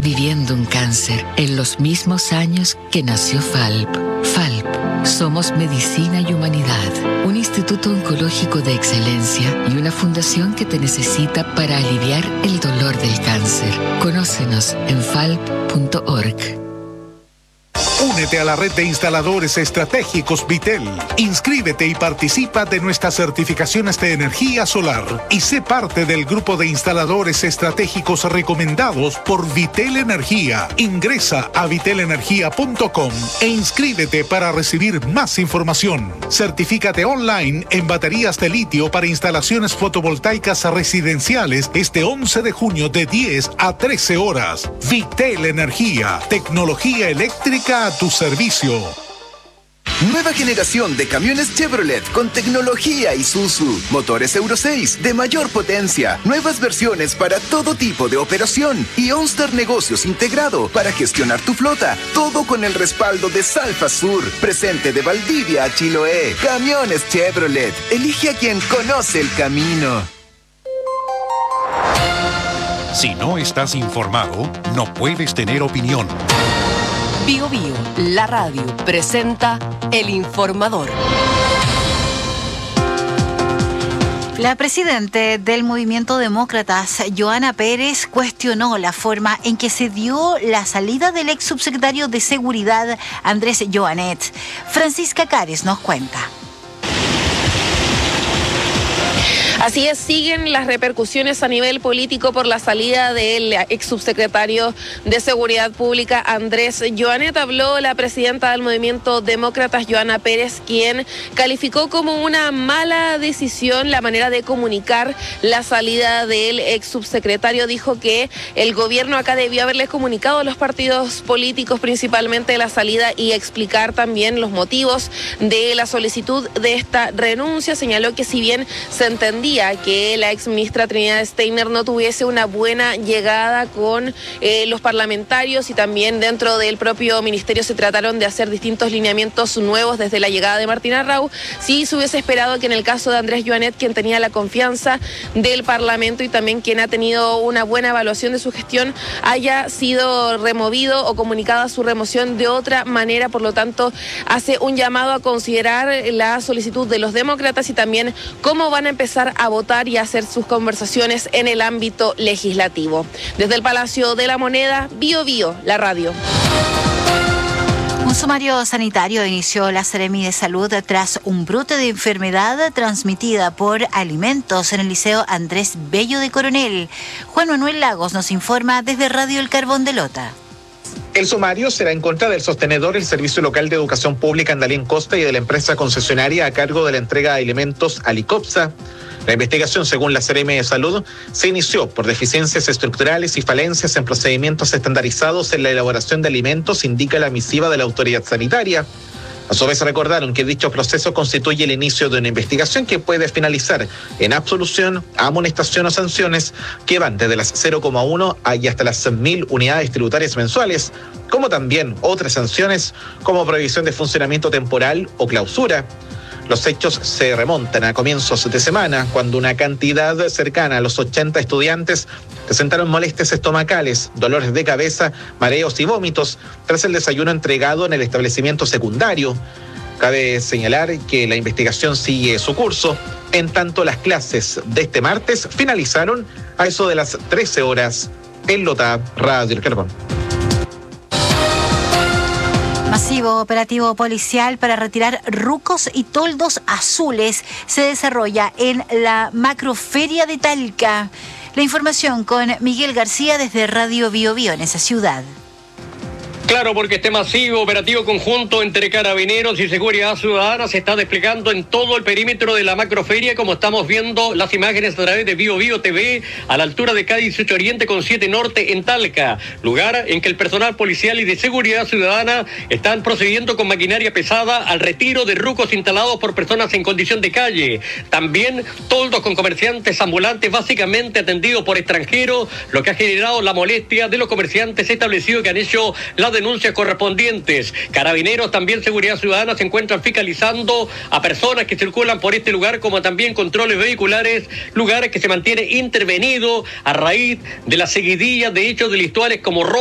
viviendo un cáncer en los mismos años que nació FALP. FALP. Somos Medicina y Humanidad, un instituto oncológico de excelencia y una fundación que te necesita para aliviar el dolor del cáncer. Conócenos en falp.org. Únete a la red de instaladores estratégicos Vitel. Inscríbete y participa de nuestras certificaciones de energía solar y sé parte del grupo de instaladores estratégicos recomendados por Vitel Energía. Ingresa a vitelenergia.com e inscríbete para recibir más información. Certifícate online en baterías de litio para instalaciones fotovoltaicas residenciales este 11 de junio de 10 a 13 horas. Vitel Energía, tecnología eléctrica a tu servicio. Nueva generación de camiones Chevrolet con tecnología Isuzu, motores Euro 6 de mayor potencia, nuevas versiones para todo tipo de operación y OnStar Negocios integrado para gestionar tu flota, todo con el respaldo de Salfa Sur, presente de Valdivia a Chiloé. Camiones Chevrolet, elige a quien conoce el camino. Si no estás informado, no puedes tener opinión. Bio Bio, la radio, presenta El Informador. La presidenta del Movimiento Demócratas, Johanna Pérez, cuestionó la forma en que se dio la salida del ex subsecretario de Seguridad, Andrés Joanet. Francisca Cares nos cuenta. Así es, siguen las repercusiones a nivel político por la salida del ex subsecretario de Seguridad Pública, Andrés Joanet. Habló la presidenta del Movimiento Demócratas, Johanna Pérez, quien calificó como una mala decisión la manera de comunicar la salida del ex subsecretario. Dijo que el gobierno acá debió haberles comunicado a los partidos políticos principalmente la salida y explicar también los motivos de la solicitud de esta renuncia. Señaló que si bien se entendía que la ex ministra Trinidad Steiner no tuviese una buena llegada con los parlamentarios y también dentro del propio ministerio se trataron de hacer distintos lineamientos nuevos desde la llegada de Martín Arrau, sí se hubiese esperado que en el caso de Andrés Joanet, quien tenía la confianza del Parlamento y también quien ha tenido una buena evaluación de su gestión, haya sido removido o comunicada su remoción de otra manera. Por lo tanto, hace un llamado a considerar la solicitud de los demócratas y también cómo van a empezar a votar y a hacer sus conversaciones en el ámbito legislativo. Desde el Palacio de la Moneda, Bio Bio, la radio. Un sumario sanitario inició la Seremi de Salud tras un brote de enfermedad transmitida por alimentos en el Liceo Andrés Bello de Coronel. Juan Manuel Lagos nos informa desde Radio El Carbón de Lota. El sumario será en contra del sostenedor del Servicio Local de Educación Pública Andalén Costa y de la empresa concesionaria a cargo de la entrega de alimentos Alicopsa. La investigación, según la Seremi de Salud, se inició por deficiencias estructurales y falencias en procedimientos estandarizados en la elaboración de alimentos, indica la misiva de la autoridad sanitaria. A su vez recordaron que dicho proceso constituye el inicio de una investigación que puede finalizar en absolución, amonestación o sanciones que van desde las 0,1 y hasta las 1.000 unidades tributarias mensuales, como también otras sanciones como prohibición de funcionamiento temporal o clausura. Los hechos se remontan a comienzos de semana, cuando una cantidad cercana a los 80 estudiantes presentaron molestias estomacales, dolores de cabeza, mareos y vómitos tras el desayuno entregado en el establecimiento secundario. Cabe señalar que la investigación sigue su curso, en tanto las clases de este martes finalizaron a eso de las 13 horas en Lota, Radio El Carbón. Masivo operativo policial para retirar rucos y toldos azules se desarrolla en la macroferia de Talca. La información con Miguel García desde Radio Bio Bio en esa ciudad. Claro, porque este masivo operativo conjunto entre Carabineros y Seguridad Ciudadana se está desplegando en todo el perímetro de la macroferia, como estamos viendo las imágenes a través de Bio Bio TV, a la altura de Cádiz 18 Oriente con 7 Norte en Talca, lugar en que el personal policial y de Seguridad Ciudadana están procediendo con maquinaria pesada al retiro de rucos instalados por personas en condición de calle. También toldos con comerciantes ambulantes básicamente atendidos por extranjeros, lo que ha generado la molestia de los comerciantes establecidos que han hecho las denuncias correspondientes. Carabineros, también Seguridad Ciudadana se encuentran fiscalizando a personas que circulan por este lugar, como también controles vehiculares, lugares que se mantiene intervenido a raíz de la seguidilla de hechos delictuales como robo